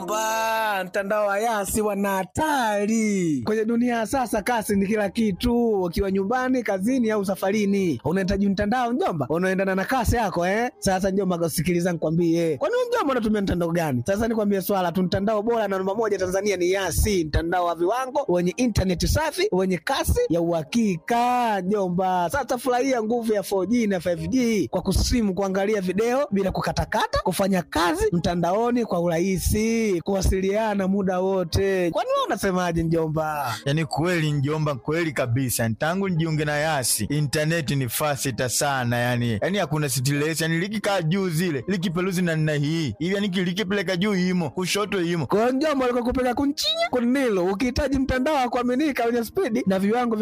Mjomba, mtandao wa Yasi wana hatari. Kwenye dunia ya sasa kasi ni kila kitu. Ukiwa nyumbani, kazini au safarini, unahitaji mtandao mjomba unaoendana na kasi yako Sasa mjomba, sikiliza nikwambie. Kwani mjomba unatumia mtandao gani? Sasa nikwambie swala tu, mtandao bora na namba moja Tanzania ni Yasi, mtandao wa viwango wenye internet safi, wenye kasi ya uhakika mjomba. Sasa furahia nguvu ya 4G na 5G kwa kusimu, kuangalia video bila kukatakata, kufanya kazi mtandaoni kwa urahisi, kuwasiliana muda wote. Kwani wewe unasemaje mjomba? Yaani kweli mjomba, kweli kabisa. Tangu nijiunge na Yasi, internet ni faster sana yani hakuna stress, yani likikaa juu zile likipeluzi na nina hii hivi, yani likipeleka juu imo kushoto imo. Kwa mjomba, alikuwa kupeleka kunchinya kunilo. Ukihitaji mtandao wa kuaminika wenye speed na viwango